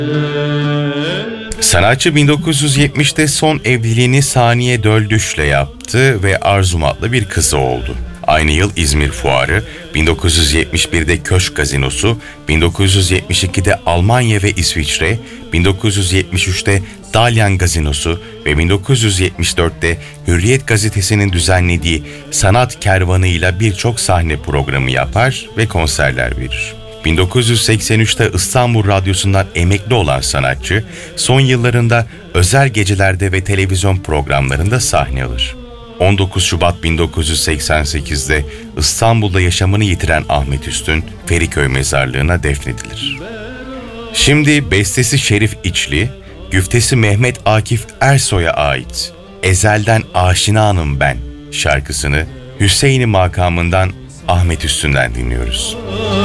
Sanatçı 1970'te son evliliğini Saniye Döldüş'le yaptı ve Arzum adlı bir kızı oldu. Aynı yıl İzmir Fuarı, 1971'de Köşk Gazinosu, 1972'de Almanya ve İsviçre, 1973'te Dalyan Gazinosu ve 1974'te Hürriyet Gazetesi'nin düzenlediği Sanat Kervanı'yla birçok sahne programı yapar ve konserler verir. 1983'te İstanbul Radyosu'ndan emekli olan sanatçı, son yıllarında özel gecelerde ve televizyon programlarında sahne alır. 19 Şubat 1988'de İstanbul'da yaşamını yitiren Ahmet Üstün, Feriköy Mezarlığı'na defnedilir. Şimdi bestesi Şerif İçli, güftesi Mehmet Akif Ersoy'a ait "Ezelden Aşinanım Ben" şarkısını Hüseyin-i makamından Ahmet Üstün'den dinliyoruz.